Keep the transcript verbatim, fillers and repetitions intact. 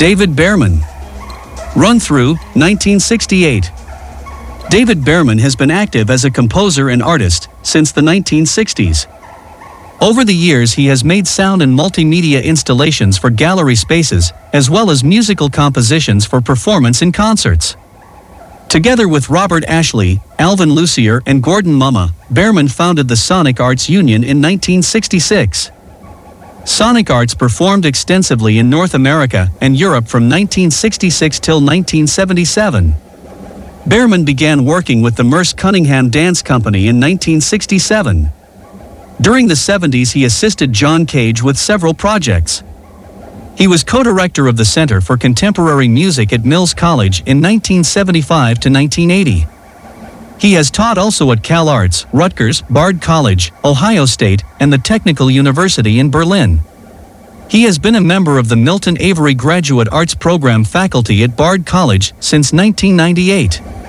David Behrman. Run through, nineteen sixty-eight. David Behrman has been active as a composer and artist since the nineteen sixties. Over the years he has made sound and multimedia installations for gallery spaces, as well as musical compositions for performance in concerts. Together with Robert Ashley, Alvin Lucier and Gordon Mumma, Behrman founded the Sonic Arts Union in nineteen sixty-six. Sonic Arts performed extensively in North America and Europe from nineteen sixty-six till nineteen seventy-seven. Behrman began working with the Merce Cunningham Dance Company in nineteen sixty-seven. During the seventies he assisted John Cage with several projects. He was co-director of the Center for Contemporary Music at Mills College in nineteen seventy-five to nineteen eighty. He has taught also at CalArts, Rutgers, Bard College, Ohio State, and the Technical University in Berlin. He has been a member of the Milton Avery Graduate Arts Program faculty at Bard College since nineteen ninety-eight.